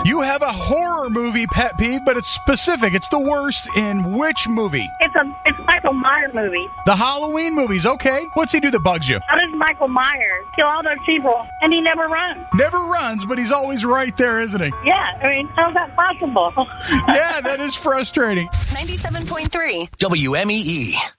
You have a horror movie pet peeve, but it's specific. It's the worst in which movie? It's Michael Myers movie. The Halloween movies, okay. What's he do that bugs you? How does Michael Myers kill all those people and he never runs? Never runs, but he's always right there, isn't he? Yeah, I mean, how's that possible? Yeah, that is frustrating. 97.3 WMEE.